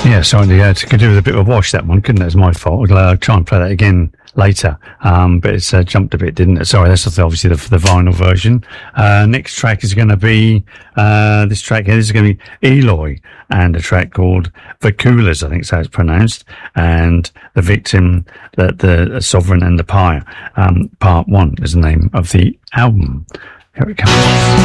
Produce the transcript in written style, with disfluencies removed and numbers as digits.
Yeah, sorry, it could do with a bit of a wash, that one, couldn't it? It's my fault. I'll try and play that again later. But it's jumped a bit, didn't it? Sorry, that's obviously the vinyl version. Next track is going to be this track here. This is going to be Eloy and a track called The Coolers, I think is how it's pronounced, and The Victim, the Sovereign and the Pyre. Part 1 is the name of the album. Here it comes.